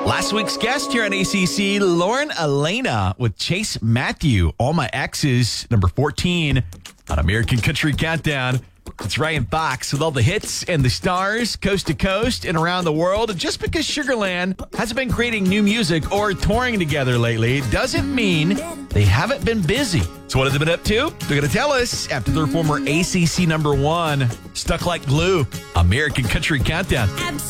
Last week's guest here on ACC, Lauren Elena with Chase Matthew. All My Exes, number 14 on American Country Countdown. It's Ryan Fox with all the hits and the stars coast to coast and around the world. And just because Sugarland hasn't been creating new music or touring together lately doesn't mean they haven't been busy. So what have they been up to? They're going to tell us after their former ACC number 1, Stuck Like Glue, American Country Countdown.